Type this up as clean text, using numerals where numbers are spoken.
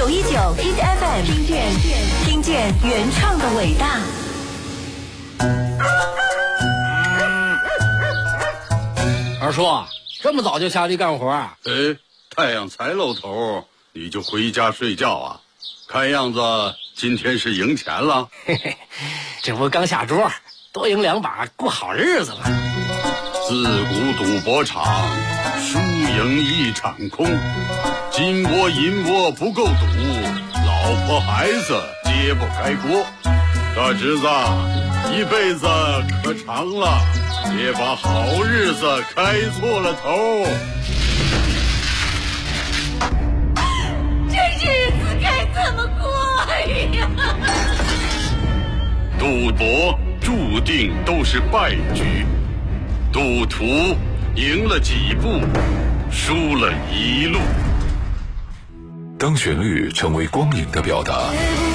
919 Hit FM， 听见原创的伟大。 二叔，这么早就下地干活啊？ 太阳才露头，你就回家睡觉啊？看样子今天是赢钱了。 嘿嘿，这不刚下桌，多赢2把，过好日子了。 自古赌博场，输赢一场空。金窝银窝不够赌，老婆孩子揭不开锅。大侄子，一辈子可长了，别把好日子开错了头。 这日子该怎么过呀？ 赌博注定都是败局，赌徒赢了几步，输了一路。 当旋律成为光影的表达，